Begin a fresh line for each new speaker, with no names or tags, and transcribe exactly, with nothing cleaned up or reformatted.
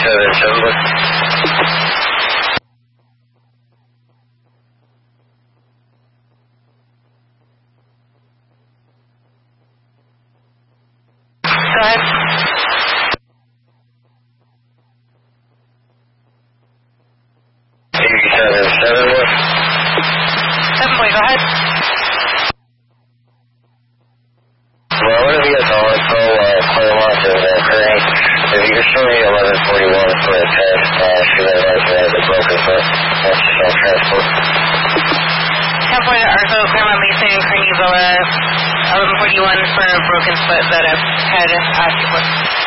seven seven one.
Go ahead.
eighty-seven seven one.
seven boy, go ahead.
Well, whatever you got the on-call, uh, Claremont and uh, Crane, if you can show me eleven forty-one for a test, uh, should I like to have the broken foot? That's just on transport.
ten boy to Arco, Claremont Mason, Kearney Villa, eleven forty-one for a broken foot that I've had asked you for.